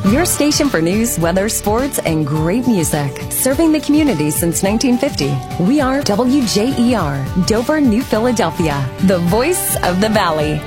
Your station for news, weather, sports, and great music. Serving the community since 1950. We are WJER, Dover, New Philadelphia, the voice of the Valley.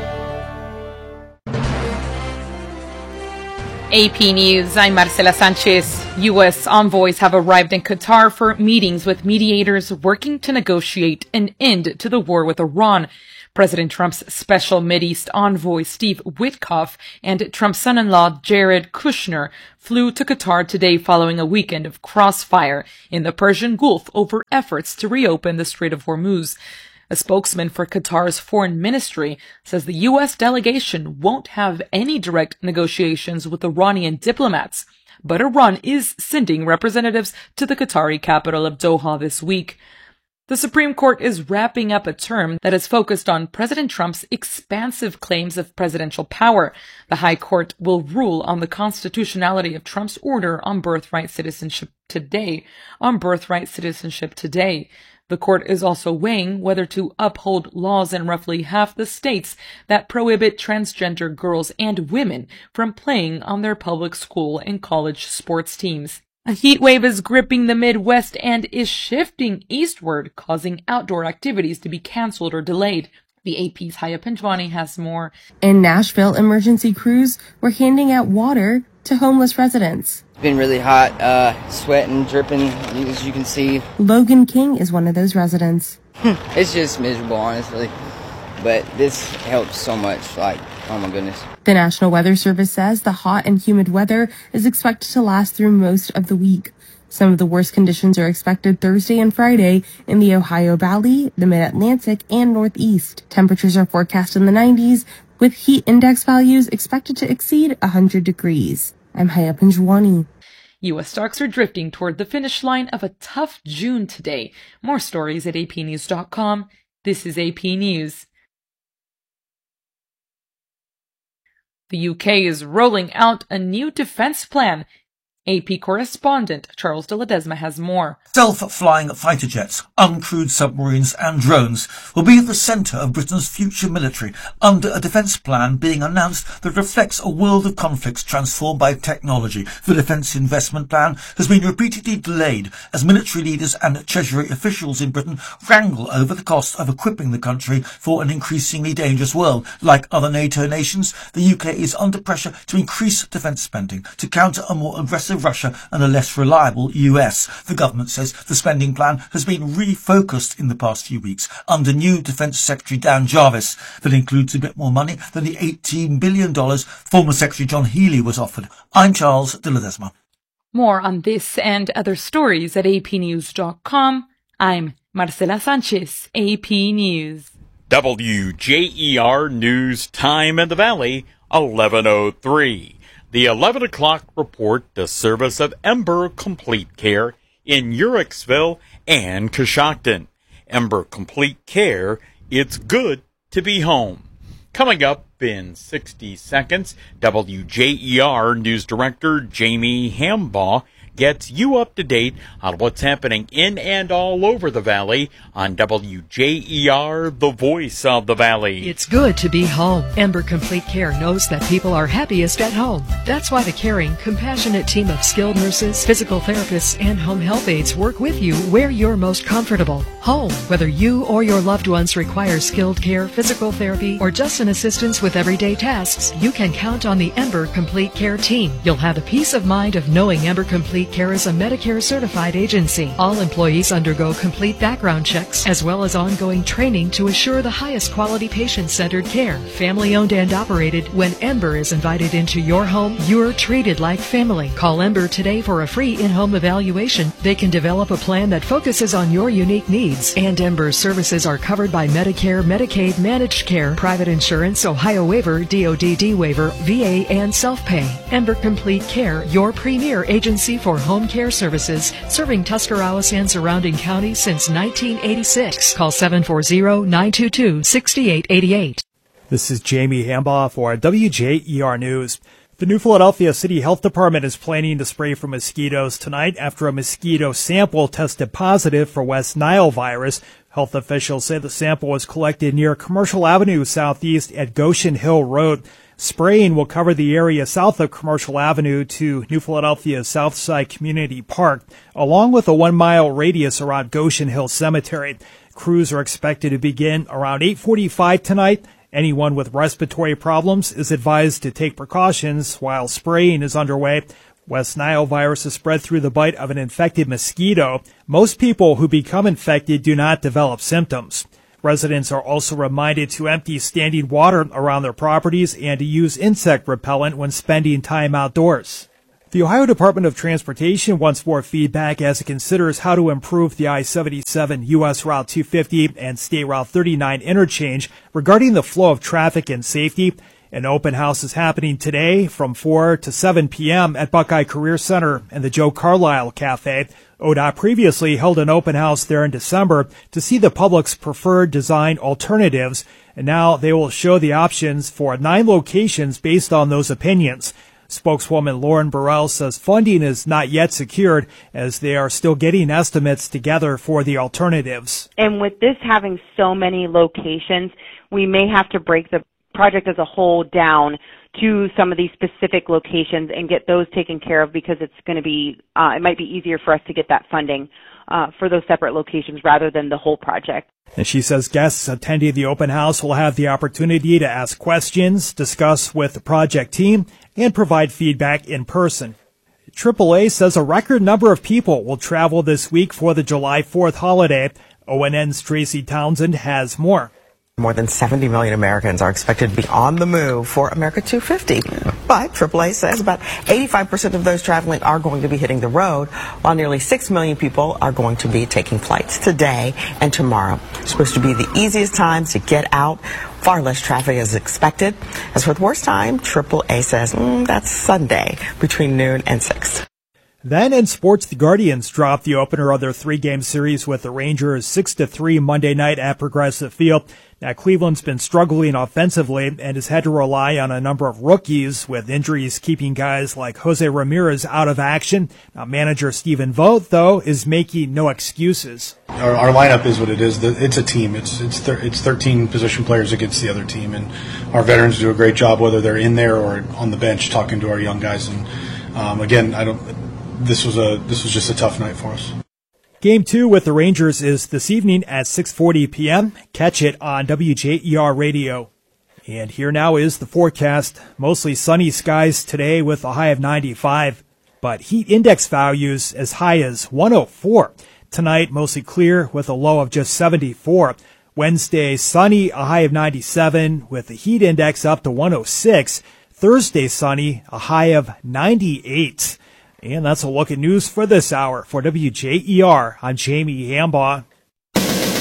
AP News, I'm Marcela Sanchez. U.S. envoys have arrived in Qatar for meetings with mediators working to negotiate an end to the war with Iran. President Trump's special Mideast envoy Steve Witkoff and Trump's son-in-law Jared Kushner flew to Qatar today following a weekend of crossfire in the Persian Gulf over efforts to reopen the Strait of Hormuz. A spokesman for Qatar's foreign ministry says the U.S. delegation won't have any direct negotiations with Iranian diplomats, but Iran is sending representatives to the Qatari capital of Doha this week. The Supreme Court is wrapping up a term that is focused on President Trump's expansive claims of presidential power. The High Court will rule on the constitutionality of Trump's order on birthright citizenship today. The court is also weighing whether to uphold laws in roughly half the states that prohibit transgender girls and women from playing on their public school and college sports teams. A heat wave is gripping the Midwest and is shifting eastward, causing outdoor activities to be canceled or delayed. The AP's Haya Pinjwani has more. In Nashville, emergency crews were handing out water to homeless residents. It's been really hot, sweating, dripping, as you can see. Logan King is one of those residents. It's just miserable, honestly. But this helps so much, oh my goodness. The National Weather Service says the hot and humid weather is expected to last through most of the week. Some of the worst conditions are expected Thursday and Friday in the Ohio Valley, the Mid-Atlantic, and Northeast. Temperatures are forecast in the 90s, with heat index values expected to exceed 100 degrees. I'm Haya Pinjwani. U.S. stocks are drifting toward the finish line of a tough June today. More stories at apnews.com. This is AP News. The UK is rolling out a new defense plan. AP correspondent Charles de Ledesma has more. Self-flying fighter jets, uncrewed submarines and drones will be at the centre of Britain's future military under a defence plan being announced that reflects a world of conflicts transformed by technology. The defence investment plan has been repeatedly delayed as military leaders and Treasury officials in Britain wrangle over the cost of equipping the country for an increasingly dangerous world. Like other NATO nations, the UK is under pressure to increase defence spending to counter a more aggressive Russia and a less reliable US. The government says the spending plan has been refocused in the past few weeks under new Defence Secretary Dan Jarvis. That includes a bit more money than the $18 billion former Secretary John Healey was offered. I'm Charles de Ledesma. More on this and other stories at apnews.com. I'm Marcela Sanchez, AP News. WJER News Time in the Valley, 11:03. The 11 o'clock report, the service of Ember Complete Care in Uricksville and Coshocton. Ember Complete Care, it's good to be home. Coming up in 60 seconds, WJER News Director Jamie Hambaugh gets you up to date on what's happening in and all over the Valley on WJER, the voice of the Valley. It's good to be home. Ember Complete Care knows that people are happiest at home. That's why the caring, compassionate team of skilled nurses, physical therapists, and home health aides work with you where you're most comfortable. Home, whether you or your loved ones require skilled care, physical therapy, or just an assistance with everyday tasks, you can count on the Ember Complete Care team. You'll have the peace of mind of knowing Ember Complete Care is a Medicare certified agency. All employees undergo complete background checks as well as ongoing training to assure the highest quality patient-centered care. Family owned and operated. When Ember is invited into your home, you're treated like family. Call Ember today for a free in-home evaluation. They can develop a plan that focuses on your unique needs. And Ember's services are covered by Medicare, Medicaid, managed care, private insurance, Ohio waiver, DOD waiver, VA, and self-pay. Ember Complete Care, your premier agency for home care services, serving Tuscarawas and surrounding counties since 1986. Call 740-922-6888. This is Jamie Hambaugh for WJER News. The New Philadelphia City Health Department is planning to spray for mosquitoes tonight after a mosquito sample tested positive for West Nile virus. Health officials say the sample was collected near Commercial Avenue Southeast at Goshen Hill Road. Spraying will cover the area south of Commercial Avenue to New Philadelphia's Southside Community Park, along with a 1 mile radius around Goshen Hill Cemetery. Crews are expected to begin around 8:45 tonight. Anyone with respiratory problems is advised to take precautions while spraying is underway. West Nile virus is spread through the bite of an infected mosquito. Most people who become infected do not develop symptoms. Residents are also reminded to empty standing water around their properties and to use insect repellent when spending time outdoors. The Ohio Department of Transportation wants more feedback as it considers how to improve the I-77 U.S. Route 250 and State Route 39 interchange regarding the flow of traffic and safety. An open house is happening today from 4 to 7 p.m. at Buckeye Career Center and the Joe Carlisle Cafe. ODOT previously held an open house there in December to see the public's preferred design alternatives, and now they will show the options for 9 locations based on those opinions. Spokeswoman Lauren Burrell says funding is not yet secured as they are still getting estimates together for the alternatives. And with this having so many locations, we may have to break the project as a whole down to some of these specific locations and get those taken care of, because it's going to be, it might be easier for us to get that funding for those separate locations rather than the whole project. And she says guests attending the open house will have the opportunity to ask questions, discuss with the project team, and provide feedback in person. AAA says a record number of people will travel this week for the July 4th holiday. ONN's Tracy Townsend has more. More than 70 million Americans are expected to be on the move for America 250. But AAA says about 85% of those traveling are going to be hitting the road, while nearly 6 million people are going to be taking flights today and tomorrow. It's supposed to be the easiest times to get out. Far less traffic is expected. As for the worst time, AAA says that's Sunday between noon and 6. Then in sports, the Guardians dropped the opener of their 3-game series with the Rangers 6-3 Monday night at Progressive Field. Now, Cleveland's been struggling offensively and has had to rely on a number of rookies, with injuries keeping guys like Jose Ramirez out of action. Now, manager Stephen Vogt, though, is making no excuses. Our lineup is what it is. It's a team. It's 13 position players against the other team, and our veterans do a great job, whether they're in there or on the bench, talking to our young guys. And again, This was just a tough night for us. Game 2 with the Rangers is this evening at 6:40 p.m. Catch it on WJER Radio. And here now is the forecast. Mostly sunny skies today with a high of 95, but heat index values as high as 104. Tonight, mostly clear with a low of just 74. Wednesday, sunny, a high of 97 with the heat index up to 106. Thursday, sunny, a high of 98. And that's a look at news for this hour. For WJER, I'm Jamie Hambaugh.